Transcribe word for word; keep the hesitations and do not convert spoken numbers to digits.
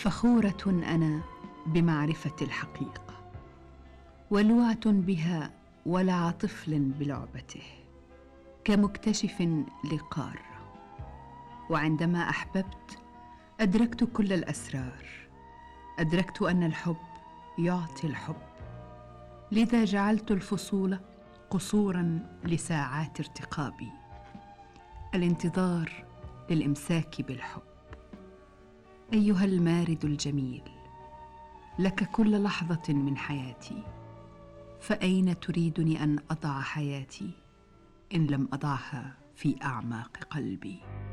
فخورة أنا بمعرفة الحقيقة، ولوعة بها ولع طفل بلعبته، كمكتشف لقارة. وعندما أحببت أدركت كل الأسرار، أدركت أن الحب يعطي الحب، لذا جعلت الفصول قصورا لساعات ارتقابي، الانتظار للإمساك بالحب. أيها المارد الجميل، لك كل لحظة من حياتي، فأين تريدني أن أضع حياتي إن لم أضعها في أعماق قلبي؟